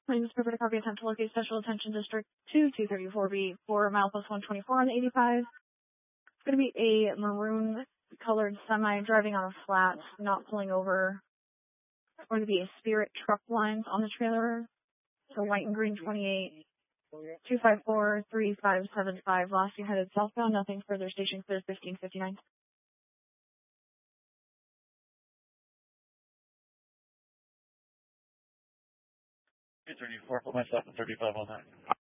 My name is Perfect Copy attempt to locate Special Attention District 234B, 4 mile plus 124 on 85. It's going to be a maroon colored semi driving on a flat, not pulling over. It's going to be a Spirit truck lines on the trailer. So white and green 28, 254-3575. Last you headed southbound, nothing further. Station clear 1559. 234, put myself at 35 on that.